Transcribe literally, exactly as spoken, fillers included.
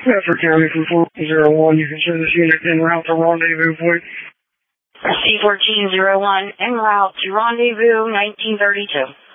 Bedford County from four zero one, you can send this unit en route to rendezvous, please. C fourteen zero one, en route to rendezvous nineteen thirty-two.